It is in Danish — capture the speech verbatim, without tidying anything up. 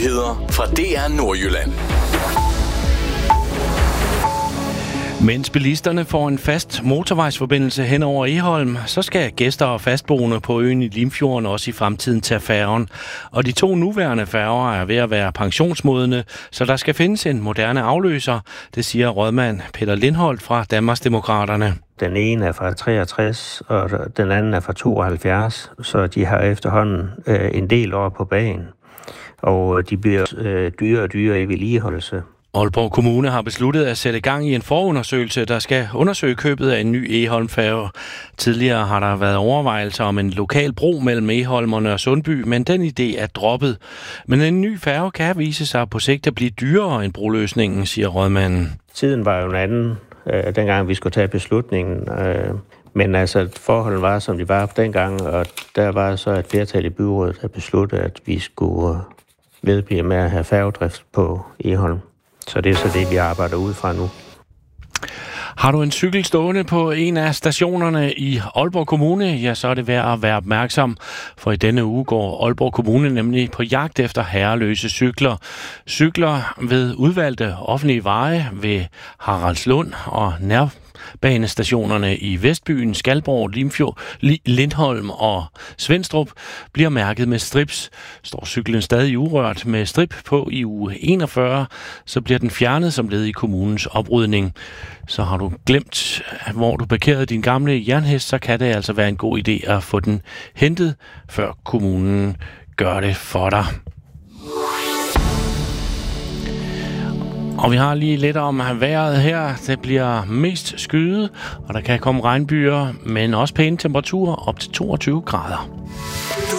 Nyheder fra D R Nordjylland. Mens bilisterne får en fast motorvejsforbindelse hen over Egholm, så skal gæster og fastboende på øen i Limfjorden også i fremtiden tage færgen. Og de to nuværende færger er ved at være pensionsmodne, så der skal findes en moderne afløser, det siger rådmand Peter Lindholt fra Danmarksdemokraterne. Den ene er fra treogtres, og den anden er fra tooghalvfjerds, så de har efterhånden øh, en del år på bagen. Og de bliver øh, dyre og dyre i vedligeholdelse. Aalborg Kommune har besluttet at sætte gang i en forundersøgelse, der skal undersøge købet af en ny Egholm-færge. Tidligere har der været overvejelser om en lokal bro mellem Egholmerne og Sundby, men den idé er droppet. Men en ny færge kan vise sig på sigt at blive dyrere end broløsningen, siger rådmanden. Tiden var jo en anden, øh, dengang vi skulle tage beslutningen. Øh, men altså, forholdene var, som de var dengang, og der var så et flertal i byrådet, der besluttede, at vi skulle vedblive med at have færgedrift på Egholm. Så det er så det, vi arbejder ud fra nu. Har du en cykel stående på en af stationerne i Aalborg Kommune, ja, så er det værd at være opmærksom, for i denne uge går Aalborg Kommune nemlig på jagt efter herreløse cykler. Cykler ved udvalgte offentlige veje ved Haraldslund og nærbanestationerne i Vestbyen, Skalborg, Limfjord, Lindholm og Svendstrup bliver mærket med strips. Står cyklen stadig urørt med strip på i uge enogfyrre, så bliver den fjernet som led i kommunens oprydning. Så har du glemt, hvor du parkerede din gamle jernhest, så kan det altså være en god idé at få den hentet, før kommunen gør det for dig. Og vi har lige lidt om vejret her. Det bliver mest skyet, og der kan komme regnbyer, men også pæne temperaturer op til toogtyve grader. Du